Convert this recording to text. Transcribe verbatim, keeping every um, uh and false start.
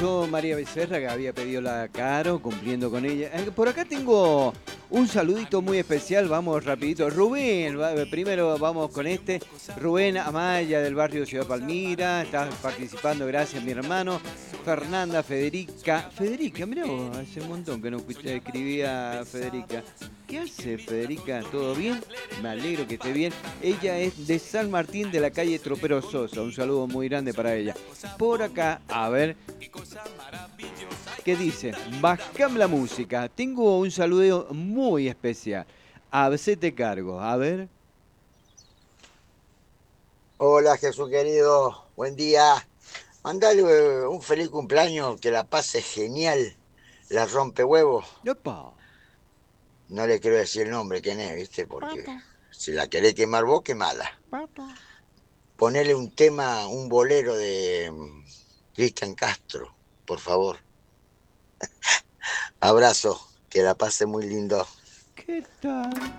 pasó María Becerra, que había pedido la Caro, cumpliendo con ella. Eh, Por acá tengo un saludito muy especial, vamos rapidito. Rubén, va- primero vamos con este. Rubén Amaya del barrio Ciudad Palmira, está participando, gracias mi hermano. Fernanda, Federica. Federica, mirá vos, hace un montón que no escuché- escribía Federica. ¿Qué hace Federica? ¿Todo bien? Me alegro que esté bien. Ella es de San Martín de la calle Tropero Sosa. Un saludo muy grande para ella. Por acá, a ver, ¿qué dice? Bajame la música. Tengo un saludo muy especial. Hacete cargo. A ver. Hola Jesús querido, buen día. Mandale eh, un feliz cumpleaños, que la pase genial, la rompe huevos. ¡Opa! No le quiero decir el nombre, quién es, ¿viste? Porque si la querés quemar vos, quemala. Ponele un tema, un bolero de mm, Cristian Castro, por favor. Abrazo, que la pase muy lindo. ¿Qué tal?